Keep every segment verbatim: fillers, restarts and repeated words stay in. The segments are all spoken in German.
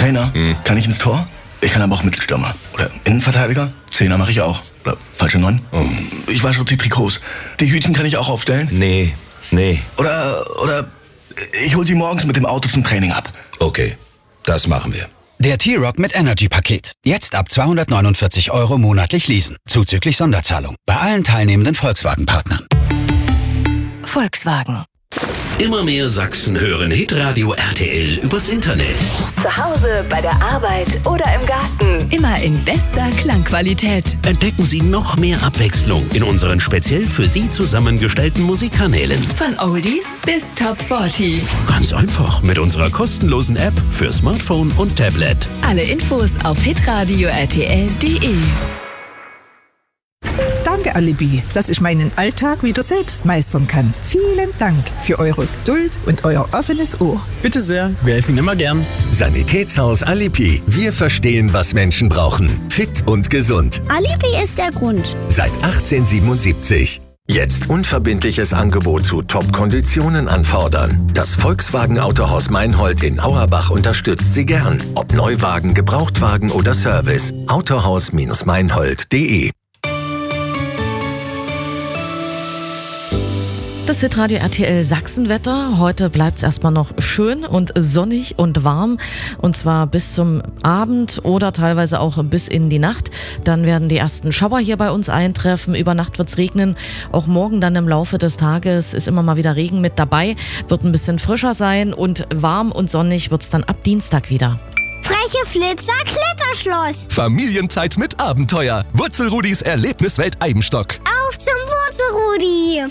Trainer, hm. kann ich ins Tor? Ich kann aber auch Mittelstürmer. Oder Innenverteidiger. Zehner mache ich auch. Oder falsche Neun. Oh. Ich wasche auch die Trikots. Die Hütchen kann ich auch aufstellen. Nee, nee. Oder, oder ich hol sie morgens mit dem Auto zum Training ab. Okay, das machen wir. Der T-Rock mit Energy-Paket. Jetzt ab zweihundertneunundvierzig Euro monatlich leasen. Zuzüglich Sonderzahlung. Bei allen teilnehmenden Volkswagen-Partnern. Volkswagen. Immer mehr Sachsen hören Hitradio R T L übers Internet. Zu Hause, bei der Arbeit oder im Garten. Immer in bester Klangqualität. Entdecken Sie noch mehr Abwechslung in unseren speziell für Sie zusammengestellten Musikkanälen. Von Oldies bis Top vierzig. Ganz einfach mit unserer kostenlosen App für Smartphone und Tablet. Alle Infos auf hitradio r t l punkt d e. Danke, Alibi, dass ich meinen Alltag wieder selbst meistern kann. Vielen Dank für eure Geduld und euer offenes Ohr. Bitte sehr, wir helfen immer gern. Sanitätshaus Alibi. Wir verstehen, was Menschen brauchen. Fit und gesund. Alibi ist der Grund. Seit achtzehnhundertsiebenundsiebzig. Jetzt unverbindliches Angebot zu Top-Konditionen anfordern. Das Volkswagen Autohaus Meinhold in Auerbach unterstützt Sie gern. Ob Neuwagen, Gebrauchtwagen oder Service. Autohaus Meinhold punkt de. Das Hitradio R T L Sachsenwetter. Heute bleibt es erstmal noch schön und sonnig und warm. Und zwar bis zum Abend oder teilweise auch bis in die Nacht. Dann werden die ersten Schauer hier bei uns eintreffen. Über Nacht wird es regnen. Auch morgen dann im Laufe des Tages ist immer mal wieder Regen mit dabei. Wird ein bisschen frischer sein und warm und sonnig wird es dann ab Dienstag wieder. Freche Flitzer, Kletterschloss. Familienzeit mit Abenteuer. Wurzelrudis Erlebniswelt Eibenstock. Auf zum Wurzelrudi.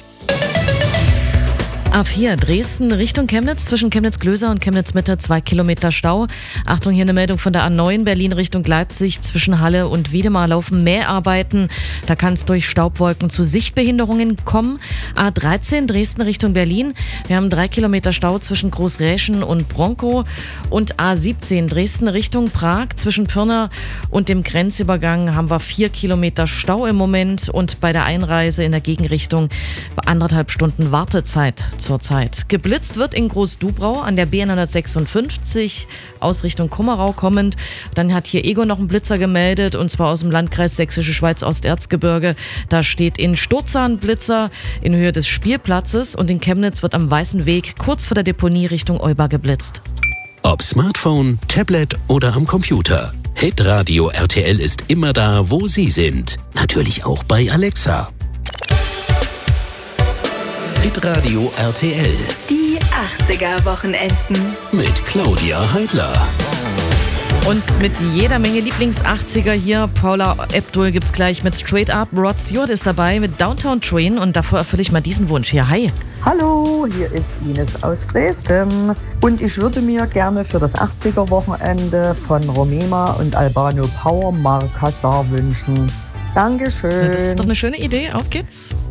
A vier Dresden Richtung Chemnitz, zwischen Chemnitz-Glöser und Chemnitz-Mitte zwei Kilometer Stau. Achtung, hier eine Meldung von der A neun Berlin Richtung Leipzig, zwischen Halle und Wiedemar laufen Mäharbeiten. Da kann es durch Staubwolken zu Sichtbehinderungen kommen. A dreizehn Dresden Richtung Berlin, wir haben drei Kilometer Stau zwischen Großräschen und Bronkow. Und A siebzehn Dresden Richtung Prag, zwischen Pirna und dem Grenzübergang haben wir vier Kilometer Stau im Moment. Und bei der Einreise in der Gegenrichtung anderthalb Stunden Wartezeit zurzeit. Geblitzt wird in Groß-Dubrau an der B hundertsechsundfünfzig aus Richtung Kummerau kommend. Dann hat hier Ego noch einen Blitzer gemeldet und zwar aus dem Landkreis Sächsische Schweiz Osterzgebirge. Da steht in Sturza ein Blitzer in Höhe des Spielplatzes und in Chemnitz wird am Weißen Weg kurz vor der Deponie Richtung Euba geblitzt. Ob Smartphone, Tablet oder am Computer. Hitradio R T L ist immer da, wo Sie sind. Natürlich auch bei Alexa. Hitradio R T L. Die achtziger-Wochenenden. Mit Claudia Heidler. Und mit jeder Menge Lieblings-achtziger hier. Paula Abdul gibt's gleich mit Straight Up. Rod Stewart ist dabei mit Downtown Train. Und davor erfülle ich mal diesen Wunsch hier. Hi. Hallo, hier ist Ines aus Dresden. Und ich würde mir gerne für das achtziger-Wochenende von Romema und Albano Power Marcassar wünschen. Dankeschön. Das ist doch eine schöne Idee. Auf geht's.